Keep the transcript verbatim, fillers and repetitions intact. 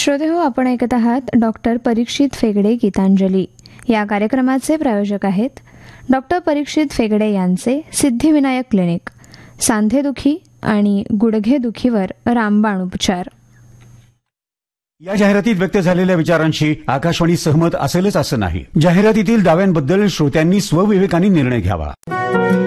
श्रोतेहो, आपण ऐकत आहात डॉक्टर परीक्षित फेगडे गीतांजली. या कार्यक्रमाचे प्रायोजक आहेत डॉक्टर परीक्षित फेगडे यांचे सिद्धिविनायक क्लिनिक, सांधेदुखी आणि गुडघेदुखीवर रामबाण उपचार. या जाहिरातीत व्यक्त झालेल्या विचारांशी आकाशवाणी सहमत असेलच असं नाही. जाहिरातीतील दाव्यांबद्दल श्रोत्यांनी स्वविवेकाने निर्णय घ्यावा.